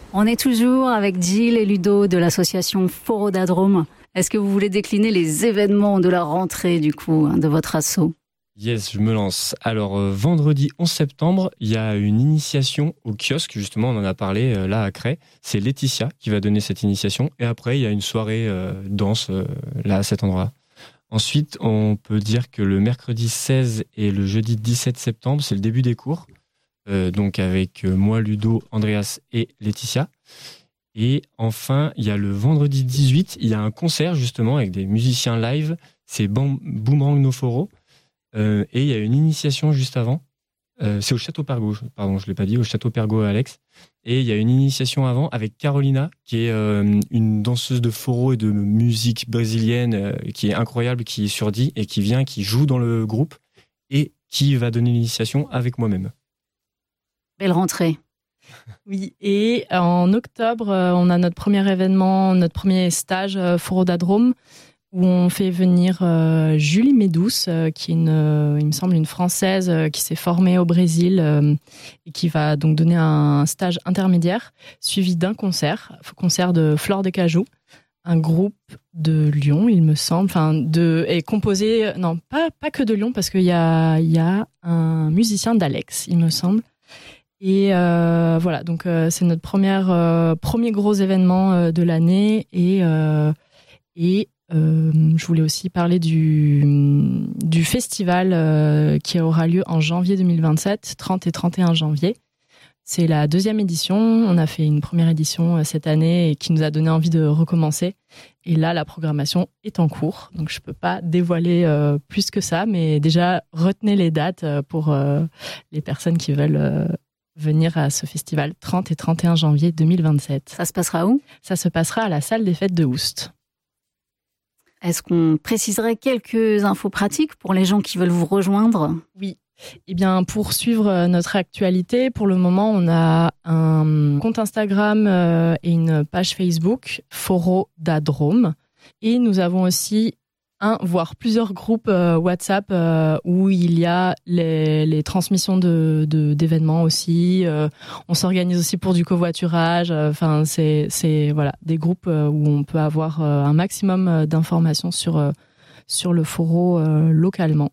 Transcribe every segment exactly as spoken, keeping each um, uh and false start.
On est toujours avec Gilles et Ludo de l'association Forodadrome. Est-ce que vous voulez décliner les événements de la rentrée, du coup, hein, de votre asso ? Yes, je me lance. Alors, euh, vendredi onze septembre, il y a une initiation au kiosque, justement, on en a parlé euh, là à Cray. C'est Laetitia qui va donner cette initiation. Et après, il y a une soirée euh, danse euh, là à cet endroit-là. Ensuite, on peut dire que le mercredi seize et le jeudi dix-sept septembre, c'est le début des cours. Euh, donc avec euh, moi, Ludo, Andreas et Laetitia. Et enfin, il y a le vendredi dix-huit, il y a un concert justement avec des musiciens live. C'est Bam- Boomerang No Foro. Euh, et il y a une initiation juste avant. Euh, c'est au Château Pergaud, pardon, je ne l'ai pas dit, au Château Pergaud à Alex. Et il y a une initiation avant avec Carolina, qui est euh, une danseuse de foro et de musique brésilienne euh, qui est incroyable, qui est sur dix et qui vient, qui joue dans le groupe et qui va donner l'initiation avec moi-même. Belle rentrée. Oui, et en octobre, on a notre premier événement, notre premier stage Forodadrome, où on fait venir euh, Julie Médouce, euh, qui est, une, euh, il me semble, une Française euh, qui s'est formée au Brésil euh, et qui va donc donner un stage intermédiaire, suivi d'un concert, concert de Flore de Cajou, un groupe de Lyon, il me semble, enfin, de, est composé, non, pas, pas que de Lyon, parce qu'il y a, il y a un musicien d'Alex, il me semble. Et euh, voilà, donc euh, c'est notre première, euh, premier gros événement euh, de l'année. Et, euh, et euh, je voulais aussi parler du, du festival euh, qui aura lieu en janvier deux mille vingt-sept, trente et trente et un janvier. C'est la deuxième édition. On a fait une première édition euh, cette année et qui nous a donné envie de recommencer. Et là, la programmation est en cours. Donc, je ne peux pas dévoiler euh, plus que ça. Mais déjà, retenez les dates pour euh, les personnes qui veulent... Euh, venir à ce festival trente et trente et un janvier deux mille vingt-sept. Ça se passera où ? Ça se passera à la salle des fêtes de Oust. Est-ce qu'on préciserait quelques infos pratiques pour les gens qui veulent vous rejoindre ? Oui. Eh bien, pour suivre notre actualité, pour le moment, on a un compte Instagram et une page Facebook, Forodadrome. Et nous avons aussi un, voire plusieurs groupes euh, WhatsApp euh, où il y a les, les transmissions de, de, d'événements aussi. Euh, on s'organise aussi pour du covoiturage. Enfin, euh, c'est, c'est voilà, des groupes euh, où on peut avoir euh, un maximum d'informations sur, euh, sur le foro euh, localement.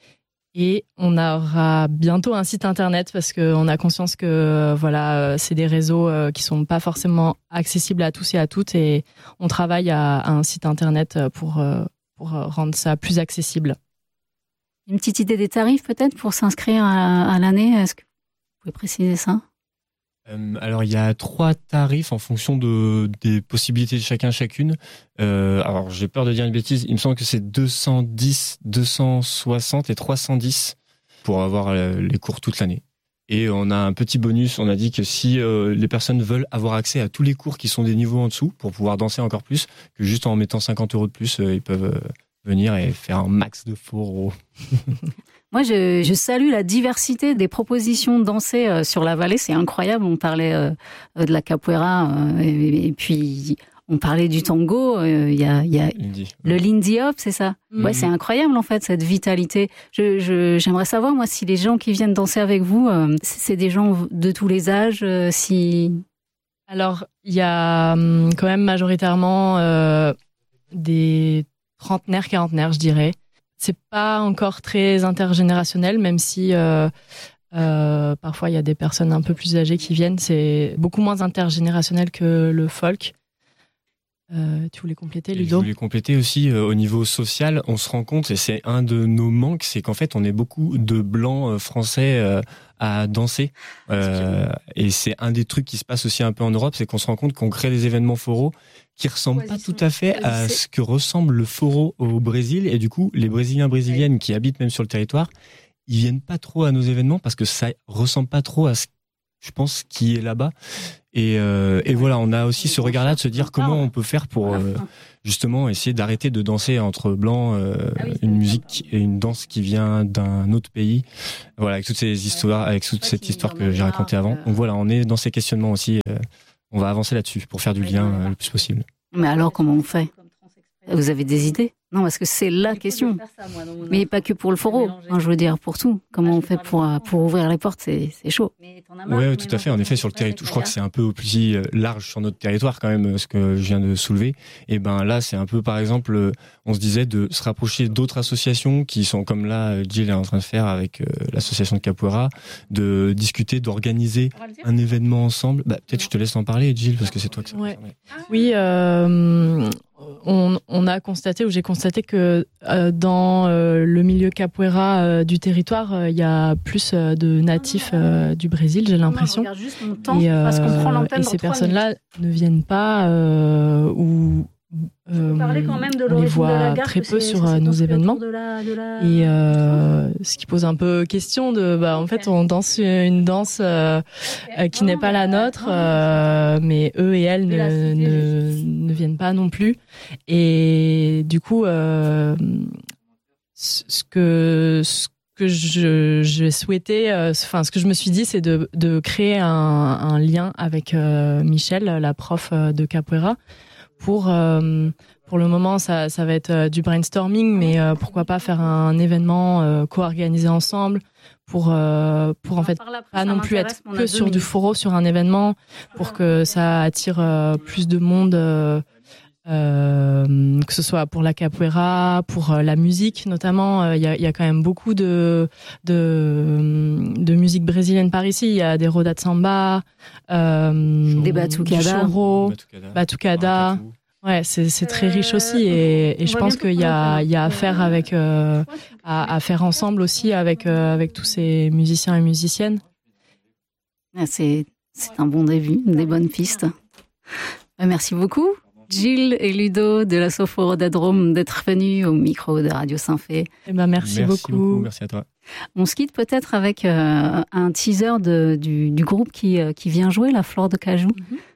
Et on aura bientôt un site internet parce qu'on a conscience que euh, voilà, c'est des réseaux euh, qui sont pas forcément accessibles à tous et à toutes. Et on travaille à, à un site internet pour... Euh, pour rendre ça plus accessible. Une petite idée des tarifs peut-être pour s'inscrire à, à l'année ? Est-ce que vous pouvez préciser ça ? euh, Alors il y a trois tarifs en fonction de, des possibilités de chacun chacune. Euh, alors j'ai peur de dire une bêtise, il me semble que c'est deux cent dix, deux cent soixante et trois cent dix pour avoir les cours toute l'année. Et on a un petit bonus, on a dit que si euh, les personnes veulent avoir accès à tous les cours qui sont des niveaux en dessous, pour pouvoir danser encore plus, que juste en mettant cinquante euros de plus, euh, ils peuvent euh, venir et faire un max de foro. Moi, je, je salue la diversité des propositions de danser euh, sur la vallée, c'est incroyable. On parlait euh, de la capoeira euh, et, et puis... On parlait du tango, il euh, y a, y a Lindy. Le Lindy Hop, c'est ça ? Mm-hmm. Ouais, c'est incroyable en fait, cette vitalité. Je, je, j'aimerais savoir, moi, si les gens qui viennent danser avec vous, euh, c'est des gens de tous les âges, euh, si... Alors, il y a hum, quand même majoritairement euh, des trentenaires, quarantenaires, je dirais. C'est pas encore très intergénérationnel, même si... Euh, euh, parfois, il y a des personnes un peu plus âgées qui viennent. C'est beaucoup moins intergénérationnel que le folk. Euh, tu voulais compléter, Ludo ? Je voulais compléter aussi euh, au niveau social, on se rend compte, et c'est un de nos manques, c'est qu'en fait on est beaucoup de blancs euh, français euh, à danser. Euh, et c'est un des trucs qui se passe aussi un peu en Europe, c'est qu'on se rend compte qu'on crée des événements foros qui ressemblent pas tout à fait à ce que ressemble le foro au Brésil. Et du coup, les Brésiliens, Brésiliennes qui habitent même sur le territoire, ils viennent pas trop à nos événements parce que ça ressemble pas trop à ce, je pense, qui est là-bas. Et, euh, et voilà, on a aussi ce regard-là de se dire comment on peut faire pour euh, justement essayer d'arrêter de danser entre blancs, euh, une musique et une danse qui vient d'un autre pays. Voilà, avec toutes ces histoires, avec toute cette histoire que j'ai racontée avant. Donc voilà, on est dans ces questionnements aussi. Euh, on va avancer là-dessus pour faire du lien euh, le plus possible. Mais alors, comment on fait ? Vous avez des idées ? Non, parce que c'est la question. Ça, moi, mais pas que pour le foro, hein, je veux dire, pour tout. Comment ah, on fait pour, pour ouvrir les portes, c'est, c'est chaud. Oui, tout à fait. En effet, sur le territoire, je crois que c'est un peu plus large sur notre territoire quand même, ce que je viens de soulever. Et ben là, c'est un peu, par exemple, on se disait de se rapprocher d'autres associations qui sont comme là, Jill est en train de faire avec euh, l'association de Capoeira, de discuter, d'organiser un événement ensemble. Bah, peut-être je te laisse en parler, Jill, parce que c'est toi que ça ouais. Oui, euh, on, on a constaté, ou j'ai constaté que euh, dans euh, le milieu capoeira euh, du territoire, il euh, y a plus euh, de natifs euh, du Brésil, j'ai l'impression. Non, juste mon temps, et, euh, parce qu'on prend l'antenne et dans ces personnes-là minutes. Ne viennent pas euh, ou Euh, quand même de on les voit de la gare, très peu c'est, sur c'est nos événements de la, de la... et euh, ce qui pose un peu question de bah en fait on danse une danse euh, okay. qui n'est pas la nôtre euh, mais eux et elles ne, ne, ne viennent pas non plus et du coup euh, ce que ce que je, je souhaitais, enfin euh, ce que je me suis dit, c'est de, de créer un, un lien avec euh, Michel, la prof de capoeira. Pour, euh, pour le moment, ça, ça va être euh, du brainstorming, mais euh, pourquoi pas faire un événement euh, co-organisé ensemble pour, euh, pour en fait pas non plus être que sur du foro, sur un événement, pour que ça attire euh, plus de monde, euh, euh, que ce soit pour la capoeira, pour euh, la musique notamment. Il y a, y a quand même beaucoup de, de, de musique brésilienne par ici. Il y a des rodas de samba, euh, des batucada, du choro, batucada. batucada. Ouais, c'est, c'est très riche aussi et, et je pense qu'il y a, il y a à faire avec, euh, à, à faire ensemble aussi avec, euh, avec tous ces musiciens et musiciennes. C'est, c'est un bon début, des bonnes pistes. Merci beaucoup, Jill et Ludo de l'asso Forodadrome, d'être venus au micro de Radio Saint-Fé. Eh ben merci, merci beaucoup. beaucoup. Merci à toi. On se quitte peut-être avec euh, un teaser de, du, du groupe qui, euh, qui vient jouer, la Flore de Cajou. Mm-hmm.